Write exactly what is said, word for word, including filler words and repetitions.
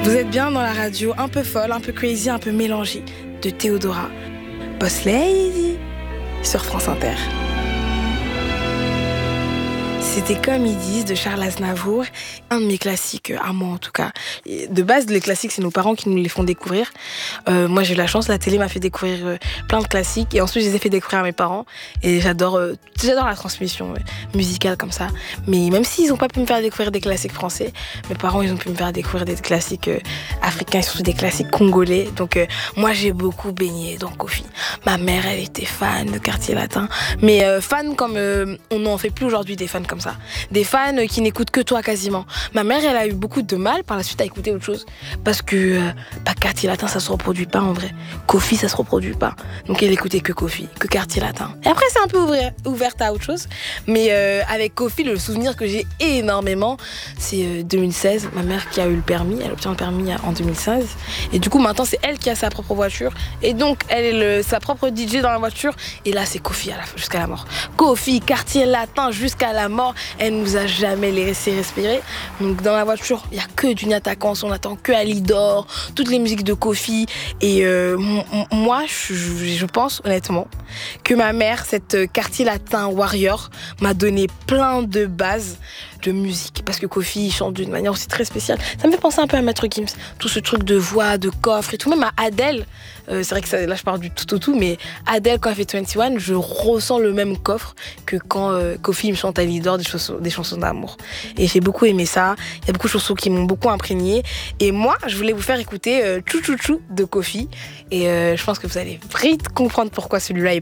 Vous êtes bien dans la radio un peu folle, un peu crazy, un peu mélangée de Théodora. Boss Lady sur France Inter. C'était Comme ils disent de Charles Aznavour, un de mes classiques, à moi en tout cas. De base, les classiques, c'est nos parents qui nous les font découvrir. Euh, moi, j'ai eu la chance, la télé m'a fait découvrir euh, plein de classiques et ensuite, je les ai fait découvrir à mes parents. Et j'adore, euh, j'adore la transmission euh, musicale comme ça. Mais même s'ils n'ont pas pu me faire découvrir des classiques français, mes parents, ils ont pu me faire découvrir des classiques euh, africains et surtout des classiques congolais. Donc, euh, moi, j'ai beaucoup baigné dans Kofi. Ma mère, elle était fan de Quartier Latin. Mais euh, fan comme euh, on n'en fait plus aujourd'hui des fans comme ça. Des fans qui n'écoutent que toi quasiment. Ma mère, elle a eu beaucoup de mal par la suite à écouter autre chose. Parce que euh, bah, Quartier Latin, ça se reproduit pas en vrai. Kofi, ça se reproduit pas. Donc elle écoutait que Kofi, que Quartier Latin. Et après, c'est un peu ouvert, ouverte à autre chose. Mais euh, avec Kofi, le souvenir que j'ai énormément, c'est euh, deux mille seize. Ma mère qui a eu le permis, elle obtient le permis en deux mille seize. Et du coup, maintenant, c'est elle qui a sa propre voiture. Et donc, elle est le, sa propre D J dans la voiture. Et là, c'est Kofi à la, jusqu'à la mort. Kofi, Quartier Latin jusqu'à la mort. Elle nous a jamais laissé respirer. Donc dans la voiture, il y a que du Niatakans, on attend que Alidor, toutes les musiques de Kofi. Et euh, m- m- moi, je, je pense honnêtement que ma mère, cette Quartier Latin warrior, m'a donné plein de bases de musique. Parce que Kofi, il chante d'une manière aussi très spéciale. Ça me fait penser un peu à Maître Gims. Tout ce truc de voix, de coffre et tout. Même à Adèle, euh, c'est vrai que ça, là je parle du tout au tout, mais Adèle, quand elle fait vingt et un, je ressens le même coffre que quand euh, Kofi me chante à Lidor des chansons, des chansons d'amour. Et j'ai beaucoup aimé ça. Il y a beaucoup de chansons qui m'ont beaucoup imprégné. Et moi, je voulais vous faire écouter euh, Chou Chou Chou de Kofi. Et euh, je pense que vous allez vite comprendre pourquoi celui-là est